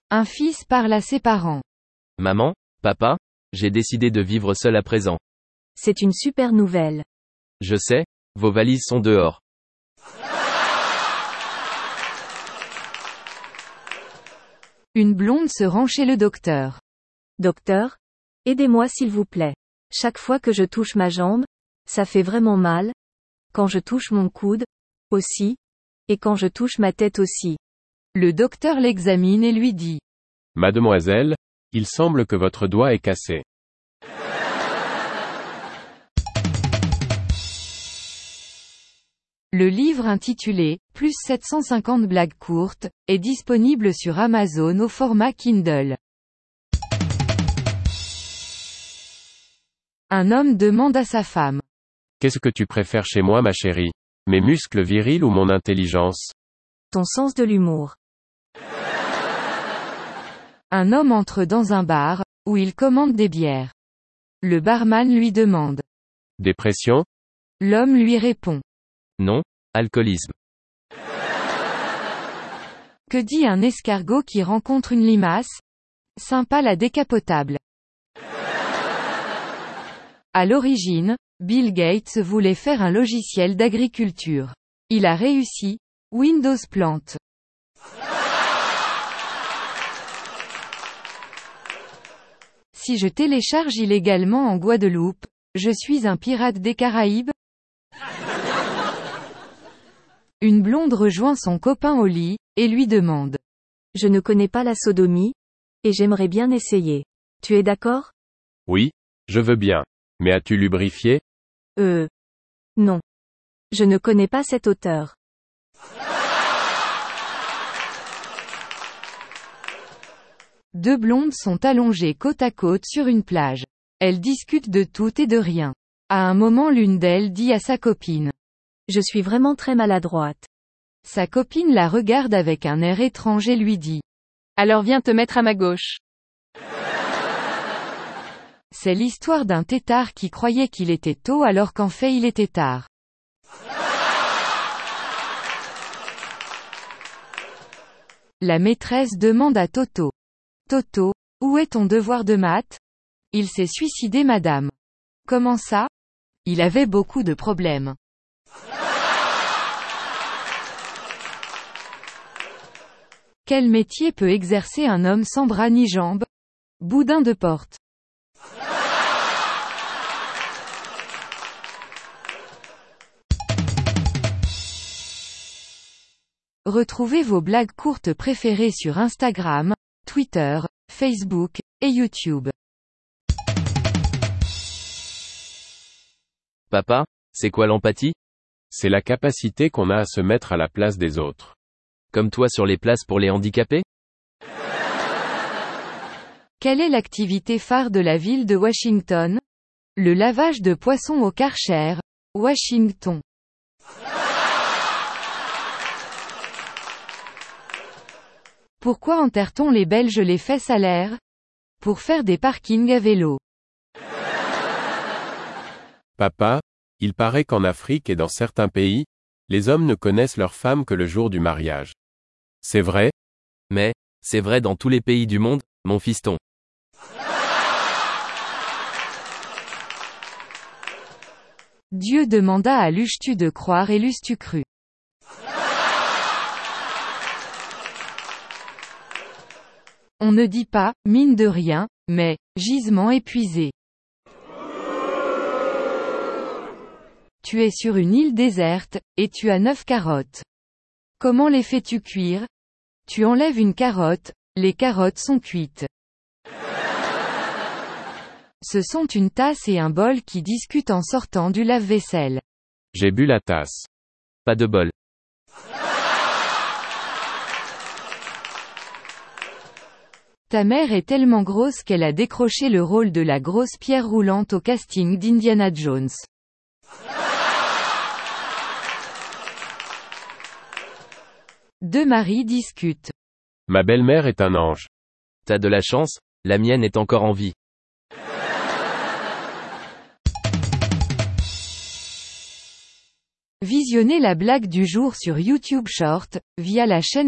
Un fils parle à ses parents. Maman, papa, j'ai décidé de vivre seul à présent. C'est une super nouvelle. Je sais, vos valises sont dehors. Une blonde se rend chez le docteur. Docteur, aidez-moi s'il vous plaît. Chaque fois que je touche ma jambe, ça fait vraiment mal. Quand je touche mon coude, aussi. Et quand je touche ma tête aussi. Le docteur l'examine et lui dit. Mademoiselle, il semble que votre doigt est cassé. Le livre intitulé « Plus 750 blagues courtes » est disponible sur Amazon au format Kindle. Un homme demande à sa femme. Qu'est-ce que tu préfères chez moi, ma chérie? Mes muscles virils ou mon intelligence? Ton sens de l'humour. Un homme entre dans un bar, où il commande des bières. Le barman lui demande. Dépression? L'homme lui répond. Non, alcoolisme. Que dit un escargot qui rencontre une limace? Sympa la décapotable. À l'origine, Bill Gates voulait faire un logiciel d'agriculture. Il a réussi. Windows plante. Si je télécharge illégalement en Guadeloupe, je suis un pirate des Caraïbes? Une blonde rejoint son copain au lit, et lui demande. Je ne connais pas la sodomie, et j'aimerais bien essayer. Tu es d'accord? Oui, je veux bien. Mais as-tu lubrifié? Non. Je ne connais pas cet auteur. Deux blondes sont allongées côte à côte sur une plage. Elles discutent de tout et de rien. À un moment, l'une d'elles dit à sa copine. Je suis vraiment très maladroite. Sa copine la regarde avec un air étrange et lui dit. Alors viens te mettre à ma gauche. C'est l'histoire d'un têtard qui croyait qu'il était tôt alors qu'en fait il était tard. La maîtresse demande à Toto. Toto, où est ton devoir de maths? Il s'est suicidé, madame. Comment ça? Il avait beaucoup de problèmes. Quel métier peut exercer un homme sans bras ni jambes? Boudin de porte. Retrouvez vos blagues courtes préférées sur Instagram, Twitter, Facebook, et YouTube. Papa, c'est quoi l'empathie? C'est la capacité qu'on a à se mettre à la place des autres. Comme toi sur les places pour les handicapés? Quelle est l'activité phare de la ville de Washington? Le lavage de poissons au Karcher, Washington. Pourquoi enterre-t-on les Belges les fesses à l'air? Pour faire des parkings à vélo. Papa, il paraît qu'en Afrique et dans certains pays, les hommes ne connaissent leurs femmes que le jour du mariage. C'est vrai? Mais, c'est vrai dans tous les pays du monde, mon fiston. Dieu demanda à l'eusses-tu de croire et l'eusses-tu cru? On ne dit pas, mine de rien, mais, gisement épuisé. Tu es sur une île déserte, et tu as 9 carottes. Comment les fais-tu cuire? Tu enlèves une carotte, les carottes sont cuites. Ce sont une tasse et un bol qui discutent en sortant du lave-vaisselle. J'ai bu la tasse. Pas de bol. Ta mère est tellement grosse qu'elle a décroché le rôle de la grosse pierre roulante au casting d'Indiana Jones. Deux maris discutent. Ma belle-mère est un ange. T'as de la chance, la mienne est encore en vie. Visionnez la blague du jour sur YouTube Short, via la chaîne